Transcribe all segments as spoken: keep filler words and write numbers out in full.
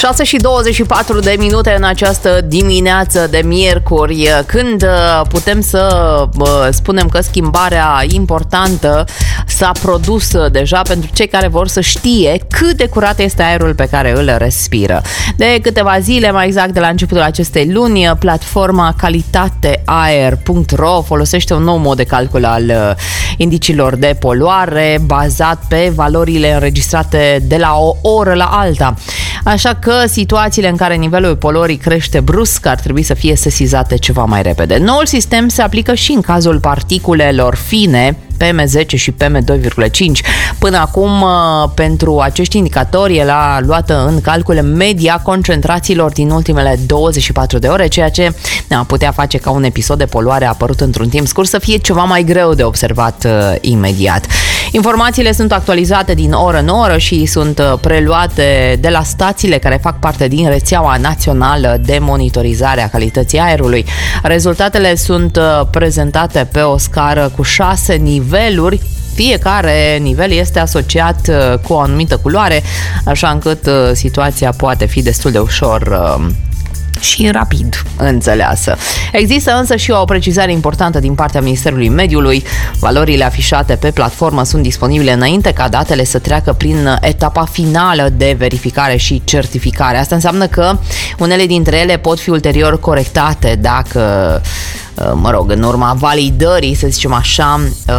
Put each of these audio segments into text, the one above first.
șase și douăzeci și patru de minute în această dimineață de miercuri, când putem să spunem că schimbarea importantă s-a produs deja pentru cei care vor să știe cât de curat este aerul pe care îl respiră. De câteva zile, mai exact de la începutul acestei luni, platforma calitateaer punct ro folosește un nou mod de calcul al indicilor de poluare bazat pe valorile înregistrate de la o oră la alta. Așa că situațiile în care nivelul poluării crește brusc ar trebui să fie sesizate ceva mai repede. Noul sistem se aplică și în cazul particulelor fine, P M zece și P M doi virgulă cinci. Până acum, pentru acești indicatori, el a luat în calcul media concentrațiilor din ultimele douăzeci și patru de ore, ceea ce ne-a putea face ca un episod de poluare apărut într-un timp scurt să fie ceva mai greu de observat uh, imediat. Informațiile sunt actualizate din oră în oră și sunt preluate de la stațiile care fac parte din rețeaua națională de monitorizare a calității aerului. Rezultatele sunt prezentate pe o scară cu șase niveluri. Fiecare nivel este asociat cu o anumită culoare, așa încât situația poate fi destul de ușor și rapid înțeleasă. Există însă și o precizare importantă din partea Ministerului Mediului. Valorile afișate pe platformă sunt disponibile înainte ca datele să treacă prin etapa finală de verificare și certificare. Asta înseamnă că unele dintre ele pot fi ulterior corectate dacă, mă rog, în urma validării, să zicem așa,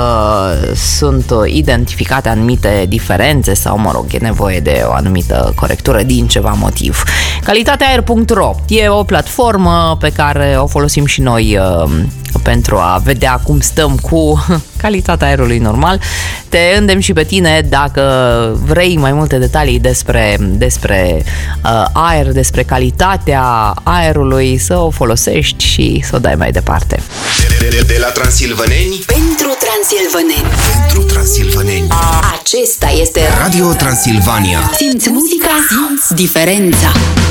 sunt identificate anumite diferențe sau, mă rog, e nevoie de o anumită corectură din ceva motiv. calitateaer punct ro e o platformă pe care o folosim și noi pentru a vedea cum stăm cu calitatea aerului normal. Te îndemn și pe tine, dacă vrei mai multe detalii despre, despre uh, aer, despre calitatea aerului, să o folosești și să o dai mai departe. De, de, de la Transilvaneni pentru transilvaneni. Pentru transilvaneni. Acesta este Radio Transilvania. Simți muzica, simți diferența.